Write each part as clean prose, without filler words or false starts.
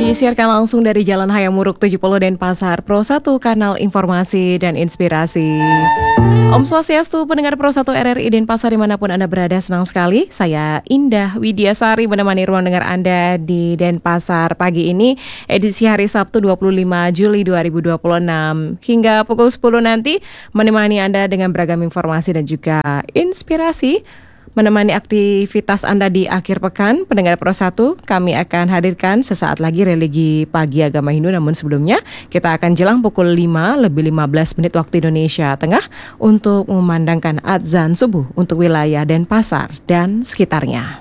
Disiarkan langsung dari Jalan Hayamuruk 70 Denpasar, Pro 1, Kanal Informasi dan Inspirasi. Om Swastiastu, pendengar Pro 1 RRI Denpasar dimanapun Anda berada, senang sekali. Saya Indah Widiasari menemani ruang dengar Anda di Denpasar pagi ini, edisi hari Sabtu 25 Juli 2026. Hingga pukul 10 nanti menemani Anda dengan beragam informasi dan juga inspirasi. Menemani aktivitas Anda di akhir pekan, pendengar Pro 1, kami akan hadirkan sesaat lagi religi pagi agama Hindu. Namun sebelumnya, kita akan jelang pukul 5 lebih 15 menit waktu Indonesia Tengah untuk memandangkan adzan subuh untuk wilayah Denpasar dan sekitarnya.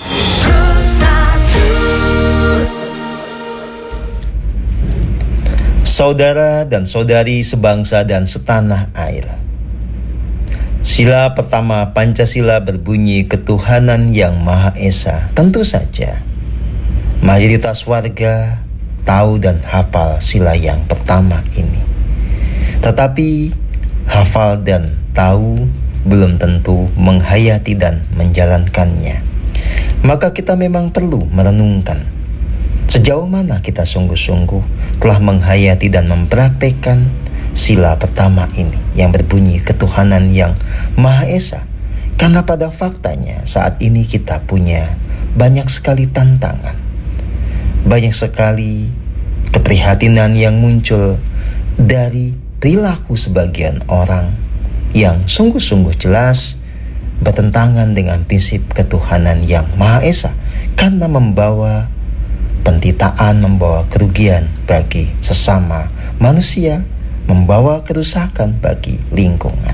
Saudara dan saudari sebangsa dan setanah air, sila pertama Pancasila berbunyi ketuhanan yang Maha Esa. Tentu saja mayoritas warga tahu dan hafal sila yang pertama ini. Tetapi hafal dan tahu belum tentu menghayati dan menjalankannya. Maka kita memang perlu merenungkan sejauh mana kita sungguh-sungguh telah menghayati dan mempraktekkan sila pertama ini yang berbunyi ketuhanan yang Maha Esa. Karena pada faktanya saat ini kita punya banyak sekali tantangan, banyak sekali keprihatinan yang muncul dari perilaku sebagian orang yang sungguh-sungguh jelas bertentangan dengan prinsip ketuhanan yang Maha Esa, karena membawa penderitaan, membawa kerugian bagi sesama manusia, membawa kerusakan bagi lingkungan.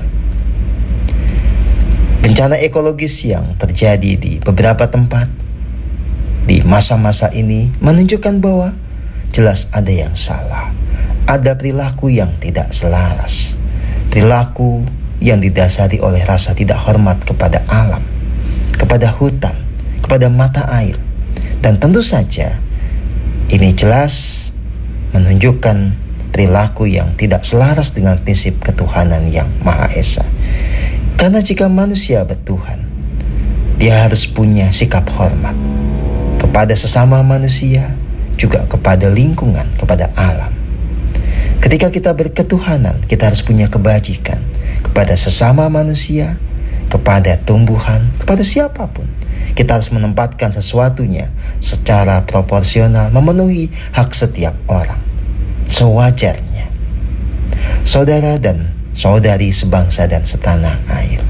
Bencana ekologis yang terjadi di beberapa tempat di masa-masa ini menunjukkan bahwa jelas ada yang salah. Ada perilaku yang tidak selaras, perilaku yang didasari oleh rasa tidak hormat kepada alam, kepada hutan, kepada mata air. Dan tentu saja ini jelas menunjukkan perilaku yang tidak selaras dengan prinsip ketuhanan yang Maha Esa. Karena jika manusia bertuhan, dia harus punya sikap hormat kepada sesama manusia, juga kepada lingkungan, kepada alam. Ketika kita berketuhanan, kita harus punya kebajikan kepada sesama manusia, kepada tumbuhan, kepada siapapun. Kita harus menempatkan sesuatunya secara proporsional, memenuhi hak setiap orang sewajarnya. Saudara dan saudari sebangsa dan setanah air,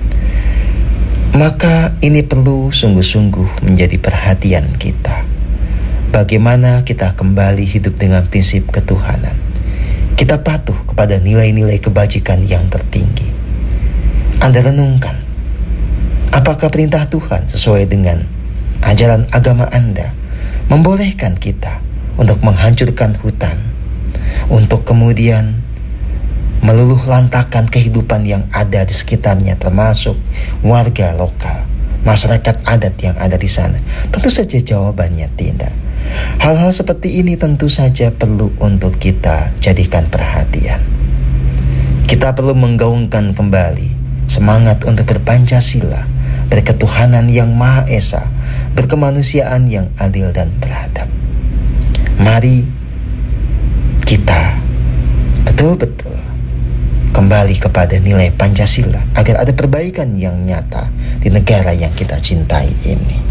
maka ini perlu sungguh-sungguh menjadi perhatian kita. Bagaimana kita kembali hidup dengan prinsip ketuhanan. Kita patuh kepada nilai-nilai kebajikan yang tertinggi. Anda renungkan, apakah perintah Tuhan sesuai dengan ajaran agama Anda membolehkan kita untuk menghancurkan hutan, untuk kemudian meluluh lantakan kehidupan yang ada di sekitarnya, termasuk warga lokal, masyarakat adat yang ada di sana? Tentu saja jawabannya tidak. Hal-hal seperti ini tentu saja perlu untuk kita jadikan perhatian. Kita perlu menggaungkan kembali semangat untuk berpancasila, berketuhanan yang Maha Esa, berkemanusiaan yang adil dan beradab. Mari kita betul-betul kembali kepada nilai Pancasila agar ada perbaikan yang nyata di negara yang kita cintai ini.